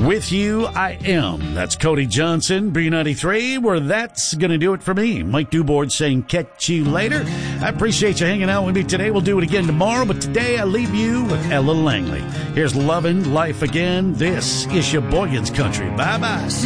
With you, I am. That's Cody Johnson, B93, where that's going to do it for me. Mike Dubord saying catch you later. I appreciate you hanging out with me today. We'll do it again tomorrow, but today I leave you with Ella Langley. Here's Lovin' Life Again. This is Sheboygan's Country. Bye-bye.